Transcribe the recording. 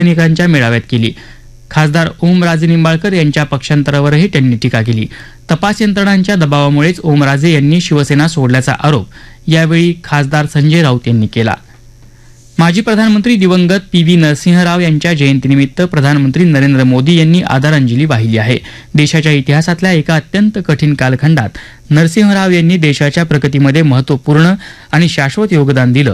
सैनिकांच्या मेळाव्यात केली. खासदार ओमराजे निंबाळकर यांच्या पक्षांतरावरही त्यांनी टीका केली. तपास यंत्रणांच्या दबावामुळेच ओमराजे यांनी शिवसेना सोडल्याचा आरोप यावेळी खासदार संजय राऊत यांनी केला. माजी प्रधानमंत्री दिवंगत पी.व्ही. नरसिंह राव यांच्या जयंतीनिमित्त प्रधानमंत्री नरेंद्र मोदी यांनी आदरांजली वाहिली आहे. देशाच्या इतिहासातल्या एका अत्यंत कठीण कालखंडात नरसिंह राव यांनी देशाच्या प्रगतीमध्ये महत्त्वपूर्ण आणि शाश्वत योगदान दिलं